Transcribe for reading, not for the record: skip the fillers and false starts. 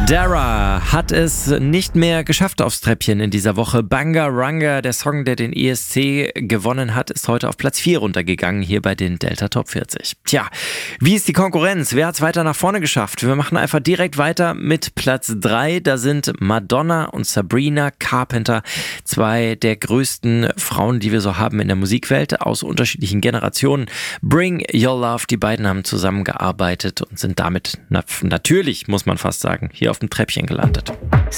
Dara hat es nicht mehr geschafft aufs Treppchen in dieser Woche. Bangaranga, der Song, der den ESC gewonnen hat, ist heute auf Platz 4 runtergegangen, hier bei den Delta Top 40. Tja, wie ist die Konkurrenz? Wer hat es weiter nach vorne geschafft? Wir machen einfach direkt weiter mit Platz 3. Da sind Madonna und Sabrina Carpenter, zwei der größten Frauen, die wir so haben in der Musikwelt, aus unterschiedlichen Generationen. Bring Your Love, die beiden haben zusammengearbeitet und sind damit natürlich, muss man fast sagen, hier auf dem Treppchen gelandet.